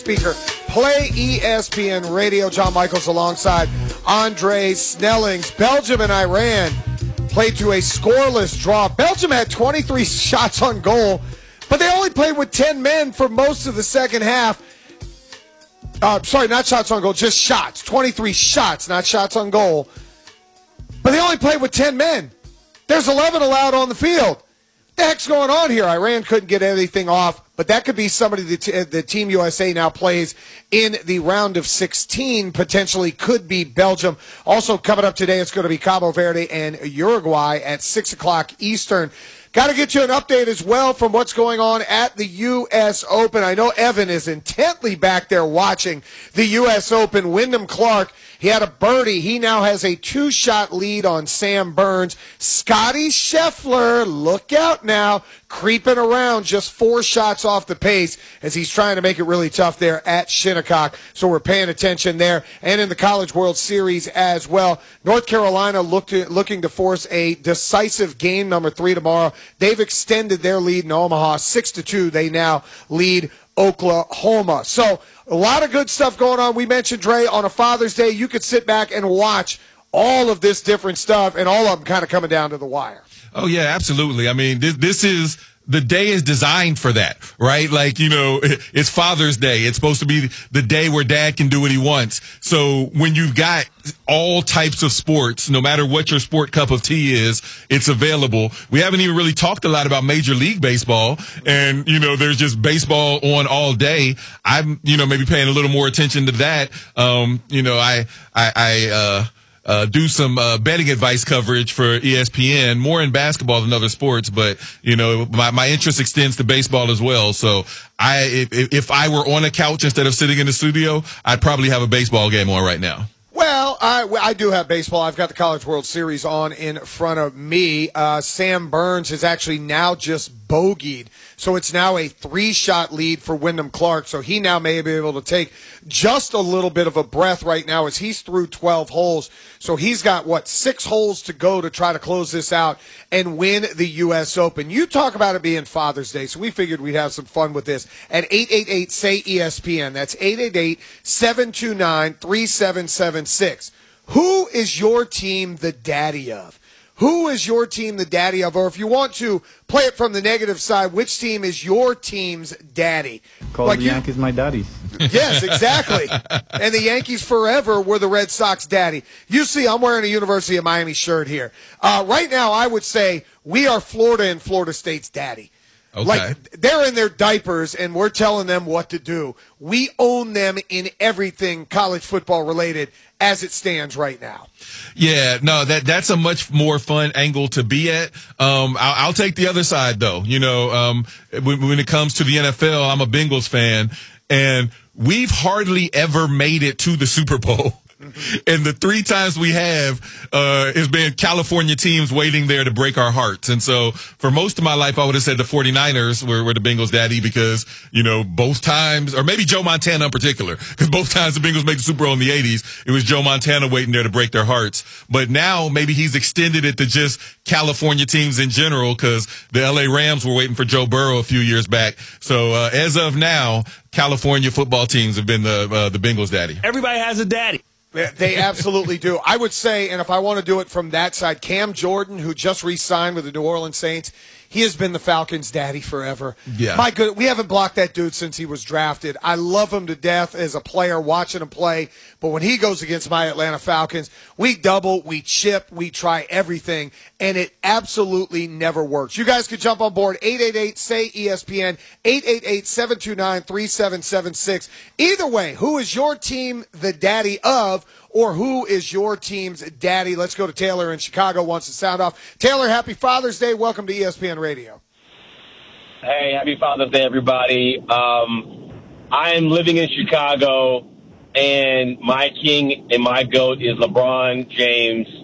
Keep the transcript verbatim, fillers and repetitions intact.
Speaker, Play E S P N Radio. John Michaels alongside Andre Snellings. Belgium and Iran played to a scoreless draw. Belgium had twenty-three shots on goal, but they only played with ten men for most of the second half. Uh, sorry, not shots on goal, just shots. twenty-three shots, not shots on goal. But they only played with ten men. There's eleven allowed on the field. What the heck's going on here? Iran couldn't get anything off, but that could be somebody that t- the Team U S A now plays in the round of sixteen, potentially could be Belgium. Also coming up today, it's going to be Cabo Verde and Uruguay at six o'clock Eastern. Got to get you an update as well from what's going on at the U S Open. I know Evan is intently back there watching the U S Open. Wyndham Clark, he had a birdie. He now has a two-shot lead on Sam Burns. Scotty Scheffler, look out now, creeping around just four shots off the pace as he's trying to make it really tough there at Shinnecock. So we're paying attention there. And in the College World Series as well, North Carolina look to, looking to force a decisive game number three tomorrow. They've extended their lead in Omaha six to two. They now lead Oklahoma. So a lot of good stuff going on. We mentioned, Dre, on a Father's Day, you could sit back and watch all of this different stuff, and all of them kind of coming down to the wire. Oh, yeah, absolutely. I mean, this, this is the day is designed for that, right? Like, you know, it's Father's Day. It's supposed to be the day where dad can do what he wants. So when you've got all types of sports, no matter what your sport cup of tea is, it's available. We haven't even really talked a lot about Major League Baseball, and, you know, there's just baseball on all day. I'm, you know, maybe paying a little more attention to that. Um, you know, I, I, I, uh, Uh, do some uh, betting advice coverage for E S P N, more in basketball than other sports, but you know my, my interest extends to baseball as well. So I, if, if I were on a couch instead of sitting in the studio, I'd probably have a baseball game on right now. Well, I, I do have baseball. I've got the College World Series on in front of me. Uh, Sam Burns has actually now just bogeyed. So it's now a three-shot lead for Wyndham Clark. So he now may be able to take just a little bit of a breath right now as he's through twelve holes. So he's got, what, six holes to go to try to close this out and win the U S Open. You talk about it being Father's Day, so we figured we'd have some fun with this. At eight eight eight, S A Y, E S P N, that's eight eight eight, seven two nine, three seven seven six. Who is your team the daddy of? Who is your team the daddy of? Or if you want to play it from the negative side, which team is your team's daddy? Call like the you, Yankees my daddies. Yes, exactly. And the Yankees forever were the Red Sox daddy. You see, I'm wearing a University of Miami shirt here. Uh, right now, I would say we are Florida and Florida State's daddy. Okay. Like, they're in their diapers, and we're telling them what to do. We own them in everything college football related as it stands right now. Yeah, no, that that's a much more fun angle to be at. Um, I'll, I'll take the other side, though. You know, um, when, when it comes to the N F L, I'm a Bengals fan, and we've hardly ever made it to the Super Bowl. And the three times we have uh has been California teams waiting there to break our hearts. And so for most of my life, I would have said the 49ers were, were the Bengals daddy because, you know, both times, or maybe Joe Montana in particular, because both times the Bengals made the Super Bowl in the eighties, it was Joe Montana waiting there to break their hearts. But now maybe he's extended it to just California teams in general because the L A Rams were waiting for Joe Burrow a few years back. So uh, as of now, California football teams have been the uh, the Bengals daddy. Everybody has a daddy. They absolutely do. I would say, and if I want to do it from that side, Cam Jordan, who just re-signed with the New Orleans Saints, he has been the Falcons' daddy forever. Yeah. My good, we haven't blocked that dude since he was drafted. I love him to death as a player, watching him play. But when he goes against my Atlanta Falcons, we double, we chip, we try everything, and it absolutely never works. You guys can jump on board, eight eight eight, S A Y, E S P N, eight eight eight, seven two nine, three seven seven six. Either way, who is your team the daddy of, or who is your team's daddy? Let's go to Taylor in Chicago, wants to sound off. Taylor, happy Father's Day. Welcome to E S P N Radio. Hey, happy Father's Day, everybody. Um, I am living in Chicago, and my king and my GOAT is LeBron James.